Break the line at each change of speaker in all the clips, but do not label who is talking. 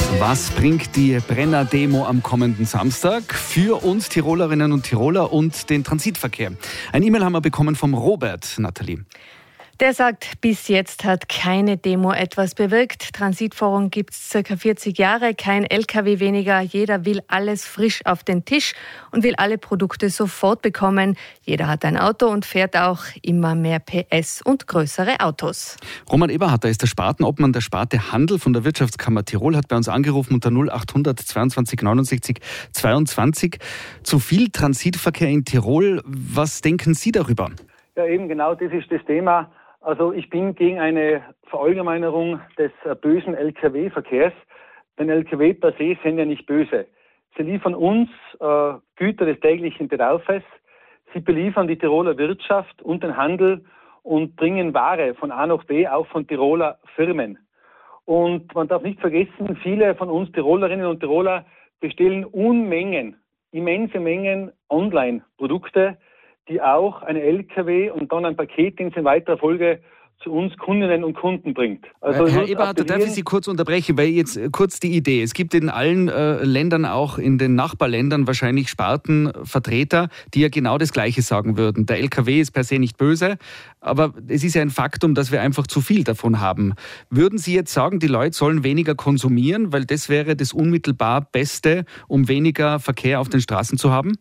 Was bringt die Brenner-Demo am kommenden Samstag für uns Tirolerinnen und Tiroler und den Transitverkehr? Ein E-Mail haben wir bekommen vom Robert, Nathalie.
Der sagt, bis jetzt hat keine Demo etwas bewirkt. Transitforum gibt es ca. 40 Jahre, kein LKW weniger. Jeder will alles frisch auf den Tisch und will alle Produkte sofort bekommen. Jeder hat ein Auto und fährt auch immer mehr PS und größere Autos.
Roman Eberharter ist der Spartenobmann der Sparte Handel von der Wirtschaftskammer Tirol, hat bei uns angerufen unter 0800 22 69 22. Zu viel Transitverkehr in Tirol, was denken Sie darüber?
Ja, eben genau das ist das Thema. Also ich bin gegen eine Verallgemeinerung des bösen Lkw-Verkehrs. Denn Lkw per se sind ja nicht böse. Sie liefern uns Güter des täglichen Bedarfs. Sie beliefern die Tiroler Wirtschaft und den Handel und bringen Ware von A nach B, auch von Tiroler Firmen. Und man darf nicht vergessen, viele von uns Tirolerinnen und Tiroler bestellen Unmengen, immense Mengen Online-Produkte, die auch eine LKW und dann ein Paketdienst in weiterer Folge zu uns Kundinnen und Kunden bringt.
Also Herr Eberharter, darf ich Sie kurz unterbrechen, weil jetzt kurz die Idee. Es gibt in allen Ländern, auch in den Nachbarländern wahrscheinlich Spartenvertreter, die ja genau das Gleiche sagen würden. Der LKW ist per se nicht böse, aber es ist ja ein Faktum, dass wir einfach zu viel davon haben. Würden Sie jetzt sagen, die Leute sollen weniger konsumieren, weil das wäre das unmittelbar Beste, um weniger Verkehr auf den Straßen zu haben?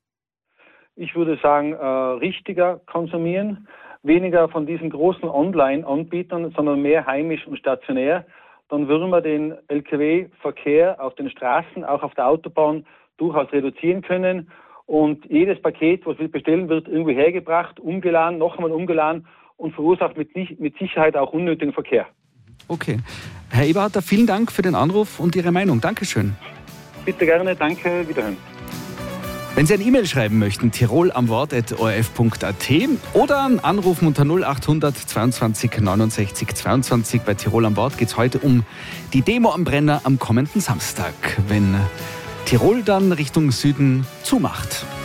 Ich würde sagen, richtiger konsumieren, weniger von diesen großen Online-Anbietern, sondern mehr heimisch und stationär. Dann würden wir den Lkw-Verkehr auf den Straßen, auch auf der Autobahn durchaus reduzieren können. Und jedes Paket, was wir bestellen, wird irgendwie hergebracht, umgeladen, noch einmal umgeladen und verursacht mit Sicherheit auch unnötigen Verkehr.
Okay. Herr Eberharter, vielen Dank für den Anruf und Ihre Meinung. Dankeschön.
Bitte gerne, danke, wiederhören.
Wenn Sie eine E-Mail schreiben möchten, tirolamwort@orf.at oder anrufen unter 0800 22 69 22. Bei Tirol am Wort geht es heute um die Demo am Brenner am kommenden Samstag, wenn Tirol dann Richtung Süden zumacht.